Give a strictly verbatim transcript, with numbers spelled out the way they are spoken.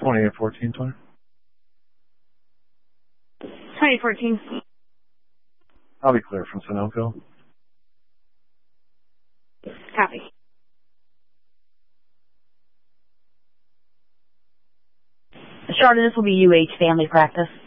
twenty-eight fourteen, twenty. twenty fourteen. I'll be clear from Sunoco. Copy. Charlotte, this will be U H Family Practice.